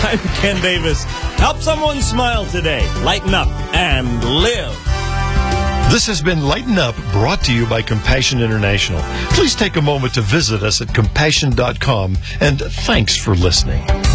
I'm Ken Davis. Help someone smile today. Lighten up and live. This has been Lighten Up, brought to you by Compassion International. Please take a moment to visit us at compassion.com, and thanks for listening.